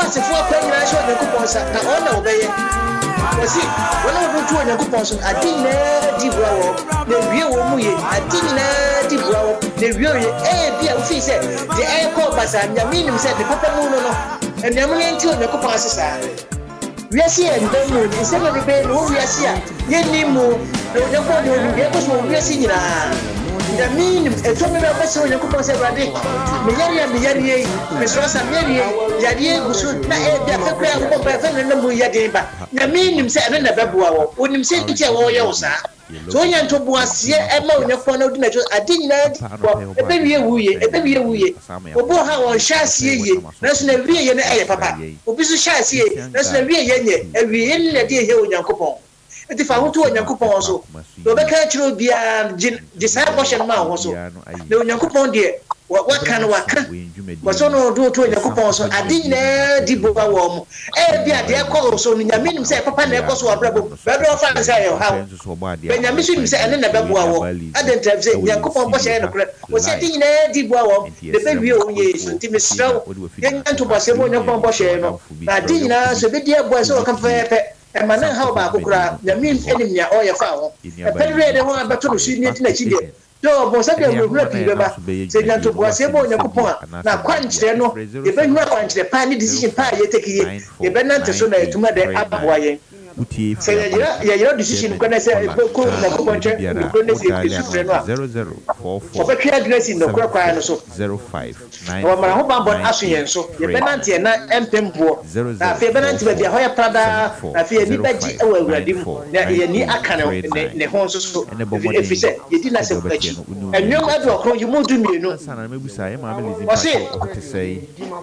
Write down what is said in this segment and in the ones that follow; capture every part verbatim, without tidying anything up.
wiase fo kwa nyina so Nyankopɔn sa na ona obeye wasi wona wo tu Nyankopɔn so adi na di bua wo na wie wo mu ye adi na di bua wo na wie ye eh bia wo fi se de eh ko basa nyame nim se de papa mu no no enam ne nti Nyankopɔn asesa wiase e ndamu ni se no be no wiase a ye ni mu na Nyankopɔn no ye ko so wiase nyina da minim e to me be se Nyankopɔn se brade me yare me yare me so sa me yare yare gusu na e bia fe kra ko ba fe na mu yade ba na minim se ene na beboa wo onim se nti e wo ye wo sa so nya nto boase e ma Nyankopɔn na odi na adi nyina e be wie wuye e be wie wuye obo ha won hyasie ye na so na wie ye na e papa obi so hyasie na so na wie ye nye e wie ye na de ye Nyankopɔn eti fa ho to Nyankopɔn so do be ka chiro bia discipleship ma ho so na Nyankopɔn de wa kan wa kan wa so no do to Nyankopɔn so adi na di bo ba wo mo e bia de ko so no nyame nim se papa na e ko so abrabo be do fa nsa ye ha be nyame so nim se ene na be bo wo aden tram se Nyankopɔn bo she no kre wo se adi na di bo wo de be wie o ye so ti mesraw yen nto bo se mo Nyankopɔn bo she no na adi na so be die bo so kan fe pe e manan ha ba kokura nyame enim nya o ye fa ho e pe re de ho abato no shi ni ti na chi de do bo sabe mo hura pi beba se nyanto bo se bo Nyankopɔn na kwankyere no e be hura kwankyere pa ni decision pa ye take ye e be nante so na etuma de aboa ye se ya ya ya decision ko na se ko na ko ponche ko na se isu fre no zero zero four four o be kria address no kura kwa no so zero five nine o mara ho ba bon aso yen so ye be nante na empempo na fe be nante ba bia ho ya prada na fe ni baji e wa awurade mu na ye ni aka ne ne ho so so e fi se ye di na se baji enwom adu okro ye mu du mienu sana mebusa e ma me lezi pa te sei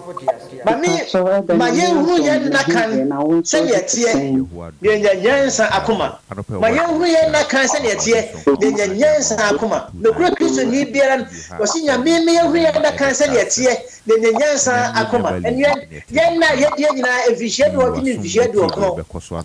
ba mi ma ye hu ye na kan se ye tie ye nya nyansa akoma ma ye hu ye na kan se ye tie ye nya nyansa akoma no kro Kristo ni biara o si nya me me ye hu ye na kan se ye tie ye nya nyansa akoma en ye ye na ye die nyina efihie do odi ni efihie do okro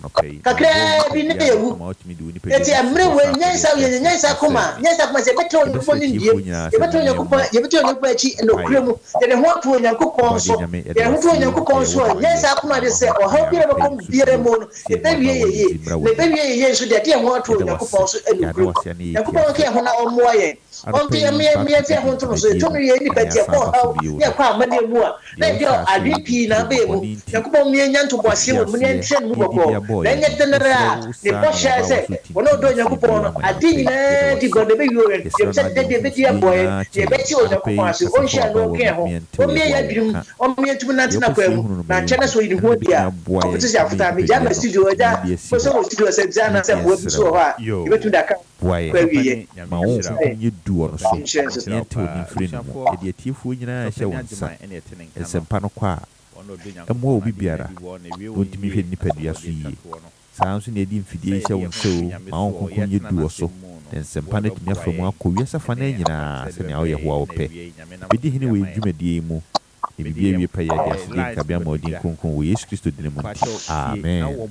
kakra bi ne ye wu eti amre we nyansa ye nya nyansa akoma nyansa akoma se beto ni fo ni die ye beto Nyankopɔn ye beto Nyankopɔn chi no kro mu ye ne ho to Nyankopɔn so ye ho to Nyankopɔn so nyansa akoma de se o ha biara be kom biara mu no e be wie ye le be wie ye so de de ho to Nyankopɔn so enu kro Nyankopɔn ke ho na o moa ye on ke me me fe ho to so to me ye ni ba je ko ha ye kwa amane mu a na de adepi na be mu Nyankopɔn me nya nto boase mu ne ntren mu boko na nye tenera ne bo sha se wono do Nyankopɔn no ade nyina di go de be yo ye se de de be di aboy ye be ti o Nyankopɔn so on sha no ke ho o me ya drum o me ntum na tena kwa mu na nche na so yi ho dia o ti ya futa me ja ma studio da so so studio se jana se bo so ha ye betu da ka boy ma wo ye du or so ye to ni free no e de atiefo nyina hye wonsa esempa no kwa e mo obi biara o timi hwe nipa dua so yi sanso ne di mfidie hye wonso ma wo kokon ye du or so esempa ne timi afam akɔwie safa na nyina se ne awoye ho awopɛ bedi hene we dwumadie mu e bibia wie pa ya dia se din kabia ma odin konkon wo Yesu Kristo din mu amen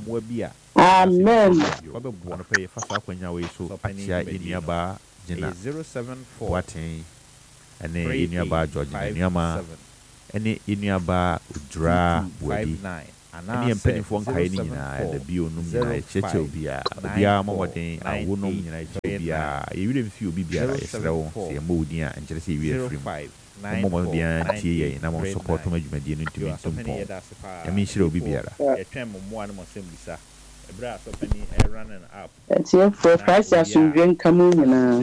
amen obe bo no pay fa sa kwanya we so atia enuaba gina zero seven four waten ene enuaba George enuama ene enuaba udra wadi ani empenifo nkae ni nyina da bio num nyina echeche obia obia mamoden awo num nyina echeche obia yewire mfi obi biara esrewo se yema odin a enchere se yewire free mo mo dia tie ye na mo support ma dwumadie no ntimi ntompo yemi hire obi biara etwen mo mo an mo sembisa ebra so pani e running up etie for price asundwen kamu nyina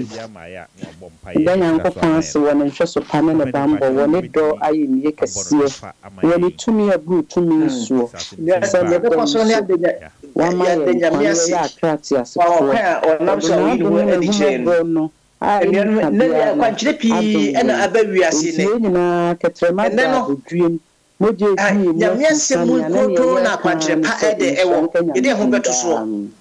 dan Nyankopɔn se wɔ ne nhwɛ so pa ne ne bambo wɔ ne dɔ ayi ne kɛseɛ wɔ ne tumi abu tumi nsuo sɛ ne bɛkɔ so ne adenya wama yɛ nyame ase akrati ase o nam so yi wo edi kyerɛ no ne kwankyere pii ɛna aba wiase ne nyina ketrema da odwiem moje ni nyame ase mu koto na kwankyere pa ɛde ɛwɔ yɛde ho bɛto so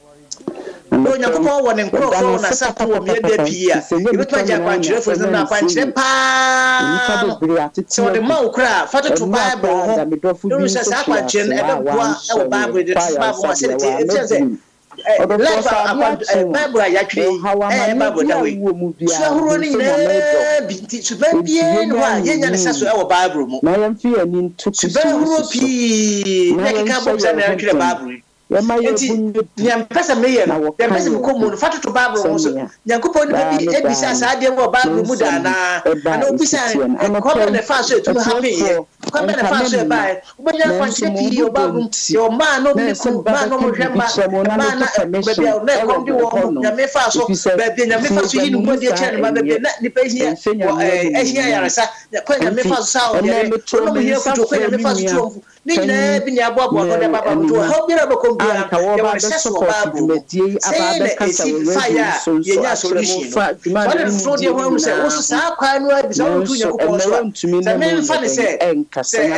no Nyankopɔn wɔ ne nkrɔfo na sapo wɔ me da pii a yɛbɛtɔ gya kwankyere fo na kwankyere pa so de ma ukra fa to Bible ho no sɛ sa kwankyere ɛbɛboa ɛwɔ Bible de Bible ma sɛ te ɛte sɛ life Bible ayatwe eh Bible da we so ahoro ni na binti so ba bie no a yenya ne saso e wo Bible mu na yamfi ani ntu so ba ahoro pi na kika bo sa na atwe Bible enti nyampesa meye no nyampesa ko mu no fatoto Bible mu so nyankopon ni bi ebisa sa de wo Bible mu da na ana obisa ko be ne fa so etu happy ko be ne fa so e ba ubanya kwanche pi o Bible yo ma no bi ko ma no mo hwemba ma na be bia na ko ndi wo nyame fa so be bia nyame fa so yi no mo de chere ma be bia na ni pe hia eh hia yaresa ko nyame fa so sa o de no mo hia kuto ko nyame fa so tu ni na bi ni abo abo ko de baba to ha bia ba ko bia ya wa seso Bible say na esi fire yenya solution what the fraud you want say wo sa kwa no abi sa wo tu nya ko so sa me fa ne say say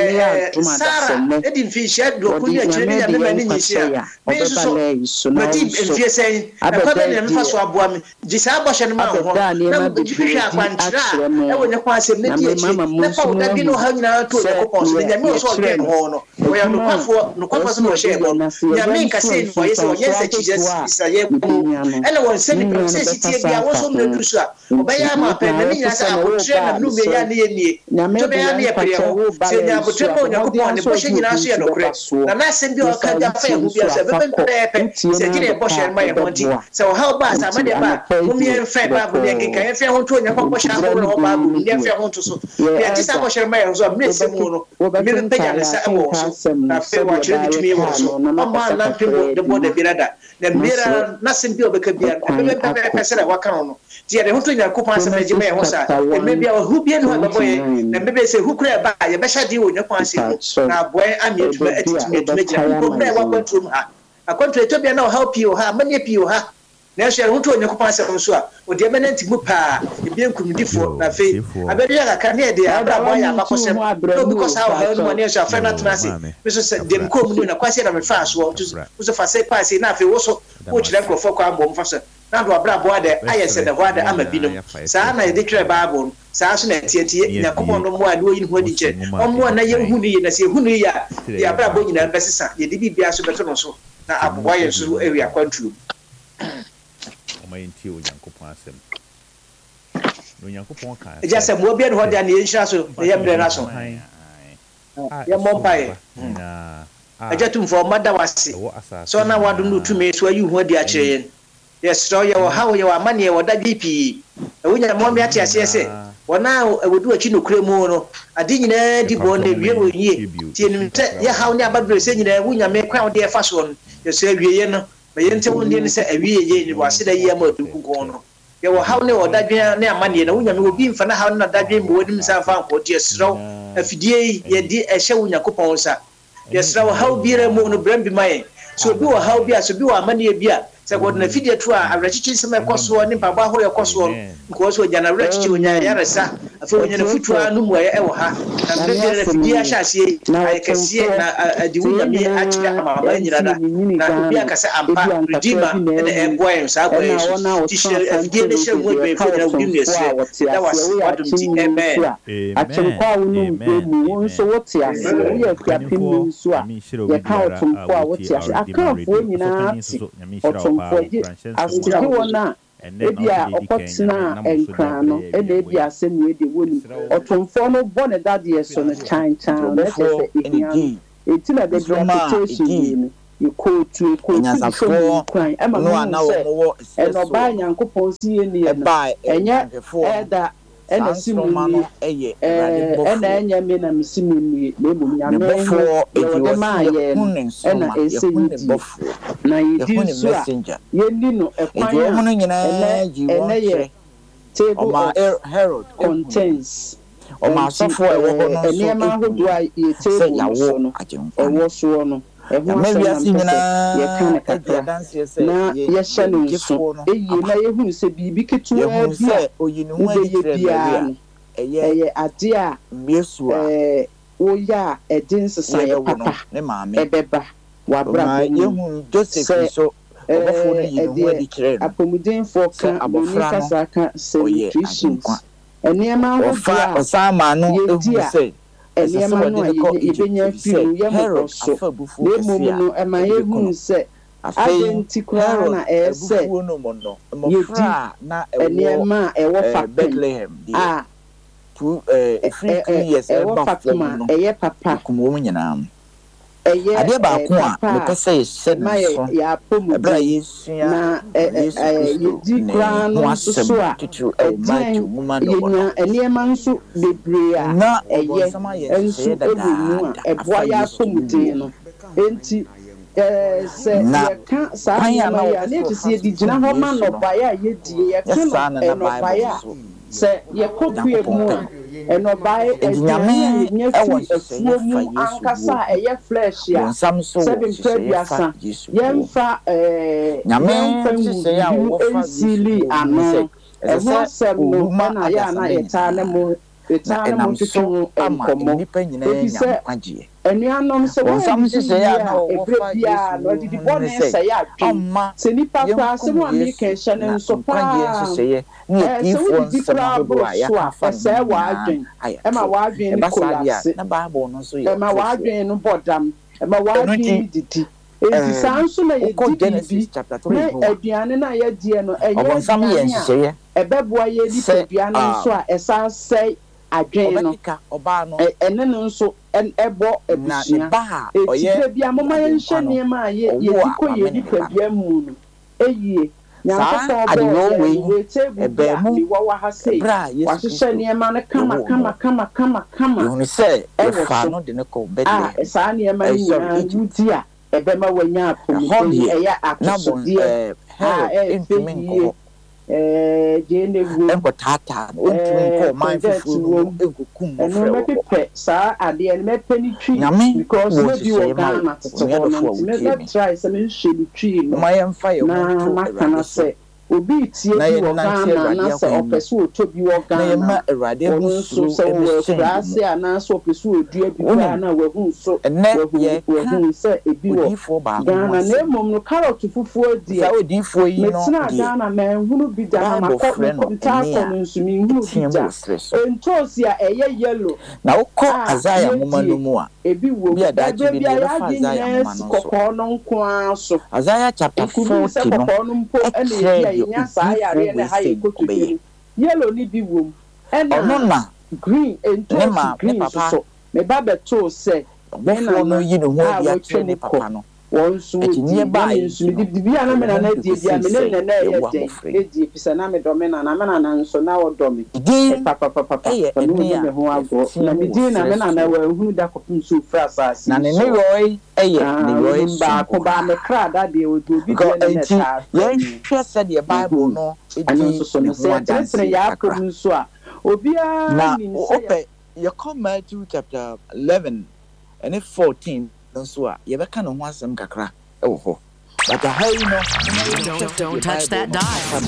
Sarah e di fi share do ko ni akire ni ya me ni nyisia me so ma di enfie say e ko be ne me fa so aboa me ji sa bo hye no ma ho na mo di hwe akwantra e wo ne kwa asem ne di echi na fa wo da bi no ha nyina to ne ko so nya me so ge ho no wo ya no kwafo no kwafo so no share bo nya me ka say for yes or yes Jesus isaye ku ene won se ni se sitie bia wo so mredu so a obaya ma pe na ni nya sa abotre na nu me ya ne ye nie to be ya ne ye pre ho se nya abotre mo nya ko pon ne bo hye nyina so ye no kre na na se bi o ka ja fa hu bia se be be pe se ti ne bo hye ma ye ho di se o ha ba sa ma de ba mo mi en fa ba bo de kenka en fa ho to nya ko bo hye ho no ba bo ni en fa ho to so ya ti sa bo hye ma ye so me se mo no me be pe ya ne sa e wo so na fe wa kire ni tumi wo so ma na pe de bo de birada na mira na sembi obeka bia be be be sele waka no ti de hoto nya kopon asem ejima e ho sa e me bia hu bia no ba boy na me be se hu kura ba ye be sha di wo nya kwa asem na boy ami etuma etuma etuma gira ko na wa kwantrum ha akwantru etobia na o help you ha manye pio ha na so hoto nya kopon asem so a o de be na ntimu pa e bia nkumdifo na fe abedu ya ka na e de abra boy ya bakosem no because how how no money so afena tunasi me so se dem ko mu na kwase na me fa so so fa se kwase na fe wo so wo chira nkrofo kwa bom fa so na do abra boy de ayese de boy de amabinum sa na e de kire bible sa so na tietie yakobon no mo ade oyin ho di che omo na ye hu ni na se hu ni ya ya abra boy nyina besesa ye de bibia so beto no so na aboye so ewi akwantuo enti onyankopon asem no onyankopon kan eja se mo bia no hode na ye nhira so ye mbre na so ye mompai na eja tumfo mada wase so na wado no tumi so ayi hu adi a kire yen yes so ye wo hawo ye wa mane ye wo da bp wonya mo me ate ase ese wona ewodu achi no kure mu no adi nyina di bo na wie wo yie tie nim te ye hawo ne abadre se nyina wonya me kwa wo de fa so ye so awie ye no me ye nte wonde ne se awie ye ni wase da ye ma dunkun no ye wo hawo ne wo da dwen ne amane na wonya me obi mfa na hawo na da dwen mo wodim sa fa ko tie sro afidie ye di ehye wonya kopon sa ye sro hawo biere mu no brambi mai so bi wo hawo bia so bi wo amane bia se ko na fidie to a awrachichi se me koso ni baba ho ye koso ko so jana awrachichi onya yaresa afi onya na futu anu mu ye wo ha na be na fidie ahyasie ay kasie na adi wonya mi achi ama ba nyira da na obi akasa ampa redeemer na e boy sa ko ye so ti share fidie ne share mo be fo na wudi ne se that was what do amen achim kwa unu mu won so wote ase ye kwa pim so a ye ka otum kwa wote ase akafo nyina for as to wona ebia okotena enkran no e na ebia asem ye de woni otomfo no bone dade so no chan chan na se ehia etina de reputation you ko to ko to kwan e ma no na wo e no ba nyankopon si ye ni e enya eda ena simu no eye ena enya me na misimu ni na emu nyame e de ma ye ena ese yi na yidi so a ye ni no e kwan e mo no nyina ji wo hwe table herald contains o ma sofo e wo no so ene ma hodo a ye table so no e wo so no maybe as nyina ye kan kakra na ye hye no so eyi na ye hu se bibi ketu bia oyinu hu bia eye ade a miesu a eh wo ya edin sesa ye papa ne maame ebeba wa bra ye hu Joseph so obofo no yi hu adi kire no apomuden fo ka abonika saka celebration ene ma ho fa osama no ehu se ene ma no ye ibenya firu ye mo so le mo no e ma ye hu se Adenti kwa na ese ebufuo no mo no mo fra na ewo ma ewo fa Bethlehem ah two eh three years e ba fom no eye papa kumo nyina eye ade ba ko a me pese ye se so ya pomu ebra yesua na eh di kwa no so a tutu e ma tu mu ma no yenya enema nso bebre a na eye enso ewu a eboa ya pomu din no enti eh se ye ka sa ya na ya ne tisi di gina ho ma no ba ya ye die ye ka no no ba ya se ye kopie mu a eno bae enyame ewo efuo mu ankasa eye flesh ya se bi prebiasa yemfa eh yemfa mu ensili ano eho sem no na ya na yeta ne mo yeta ne mo tutu enkomo nipa nyina ya kwagye enuanom se wo sam se se ya na ebrebia no didi bone se ya twa se nipa kwa se mo amika hye ne nso pa se se ni ifo nsemo ya fa se wa adwen e ma wa adwen ni kolapse na bible no so ye e ma wa adwen no bodam e ma wa adwen didi enti sanso na ye Genesis chapter three aduane na ye die no eye sam ye nhye ebeboa ye di aduane nso a esan sei adwen no oba no ene no nso ebo ebusua eti bia mama ye nhye niema ye ye diko ye di bia mu no eyie sa adiwo we ebe mu wa ha sei wa hye niema no kama kama kama kama kama you say e fa no de ne ko bedle ah sa niema ni wuti a ebe ma wanya apomo eya akosodie ah e ntumi eh jene wu enko tata ontumi ko man fufu enko kum mo fre wo pepe sa ade en me pani twi because no bi wo Ghana to no me try se me hye twi no ma yem fa ye mo to se obi tie bi wo Ghana na se opeso to bi wo Ghana na ma erade hu so se wo krase ana so opeso odua bi kwa na wo hu so wo hu se ebi wo Ghana na emom no carrot fufu odi sa odifo yi no me tena Ghana ma hunu bi da ma ko nta ko nsumi hunu bi da entosi a eye yellow na ukọ Azaya moma no mu a ebi wo bi da ji bi da fa Azaya moma no kokọ no nko aso Azaya chapter forty no kokọ no mpo ene nya sa ya re na ha yekotu yellow ni bi wo ono na green entosi green so me ba beto se before no yi no ho dia tene papa no won so di ba nsu di di bia na me na na di bia me na na ye de e di pisa na me do me na na me na na nso na wo do me papa papa papa no me ho ago na me di na me na na wa hu da ko nsu fra asasi na ne ne roy eye ne roy ba ko ba me kra da de o do bi de na ta ye hwe se de bible no e di so no se tre ya ko nsu a obia na ope you come Matthew chapter eleven and if fourteen so ye be kan ho asem kakra e wo ho but a hay no don't, don't touch that dial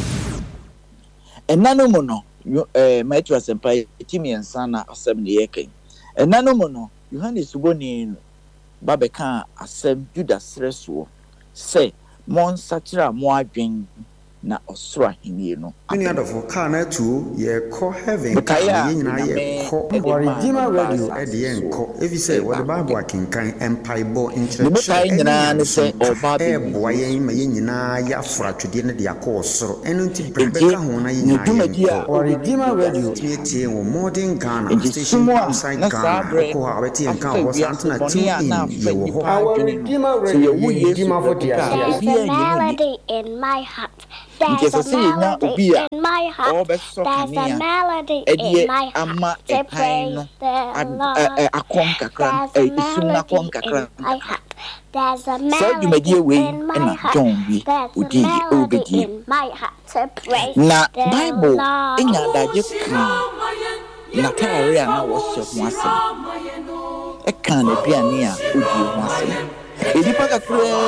enano mo no eh Matthew asempa etimi ensa na asem ne ye kan enano mo no Yohane suboni ba be kan asem Judas reso say mon satira mo adwen na osoro ahenie no any other for car na tu ye call heaven ka ye nyina ye call original radio e de enko if you say what the bible akinkan empire bo in church the betai nyina ne say oba be bo ye ma ye nyina ya afra twede ne de akọ osoro eno nti brebe ka ho na ye nyina original radio tie wo modern Ghana station outside Ghana ko ha beti enka ho santana tin ye wo ho original radio ye dima for dia melody in my heart. There's a melody in my heart. There's a melody in my heart. To praise the Lord. There's a melody in my heart. There's a melody in my heart. There's a melody in my heart. To praise the Lord. Na tare na wo se ho asem e kan na bia ne a odi ho asem e di pa kakra